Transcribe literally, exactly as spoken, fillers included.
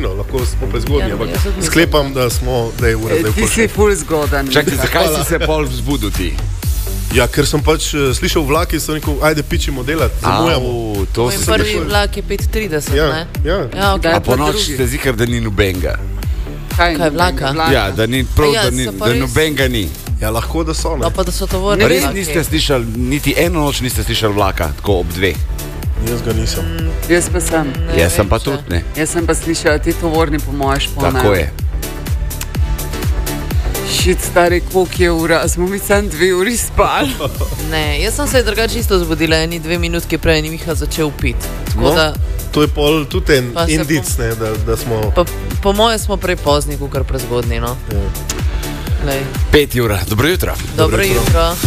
nujno, lahko smo prezgodnji, Ja, ampak jaz tudi mislim, sklepam, da smo, da je ura zdaj Ti pol si šest. ful zgodan. Čakaj, zakaj si se pol vzbudil ti? Ja, ker sem pač uh, slišal vlaki, so rekel, ajde pičimo delati, zamujamo. Au, to Moj se prvi prišel- vlak je pet trideset, Ja, ne? ja. Ja, okay. Da. A po pa noči drugi. ste zikar, da ni nobenega. Kaj, Kaj, vlaka? Ja, da ni prav, A ja, da, ni, so pa da res- nobenega ni. Ja, lahko da so, ne. No, pa da so tovorni Res vlaki. niste slišali, niti eno noč niste slišali vlaka, tako ob dveh. Jaz ga nisem. Jaz pa sem. Ne Jaz sem vem, pa če- tudi, ne. Jaz sem pa slišala, ti tovorni po moje špone. Tako je. Šit, stari, koliko je ura, smo mi sem dve uri spali. Ne, jaz sem se drugače isto zbudila, eni dve minutki prej in Miha začel piti. Tako No. da, To je pol tudi en Pa se indic, ne, da, da smo... pa, po moje smo prej pozni, kot prezgodni. No? Ja. Lej. Pet ura, dobro jutro. Dobro jutro.